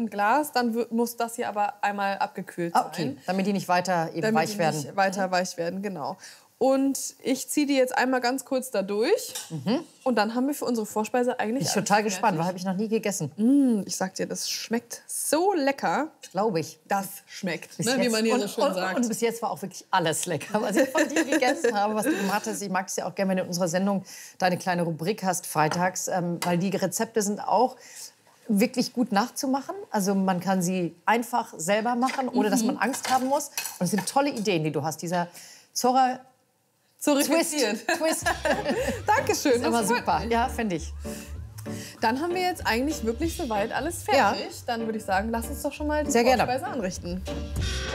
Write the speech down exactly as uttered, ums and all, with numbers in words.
im Glas, dann w- muss das hier aber einmal abgekühlt sein. Ah, okay. Damit die nicht weiter eben Damit weich die werden. nicht weiter weich werden, genau. Und ich ziehe die jetzt einmal ganz kurz da durch. Mhm. Und dann haben wir für unsere Vorspeise eigentlich Bin ich alles total fertig. gespannt, weil habe ich noch nie gegessen. Mm, ich sag dir, das schmeckt so lecker. Glaube ich. Das schmeckt, Bis ne, wie jetzt- man hier und, so schön und, sagt. Und bis jetzt war auch wirklich alles lecker, was ich von dir gegessen habe, was du gemacht hast. Ich mag es ja auch gerne, wenn du in unserer Sendung deine kleine Rubrik hast, freitags, ähm, weil die Rezepte sind auch wirklich gut nachzumachen. Also man kann sie einfach selber machen, ohne dass man Angst haben muss. Und es sind tolle Ideen, die du hast. Dieser Zora so Twist, reflektiert. Twist. Dankeschön. Ist immer das freut super. mich. Ja, finde ich. Dann haben wir jetzt eigentlich wirklich soweit alles fertig. Dann würde ich sagen, lass uns doch schon mal die Sehr gerne. Vorspeise anrichten.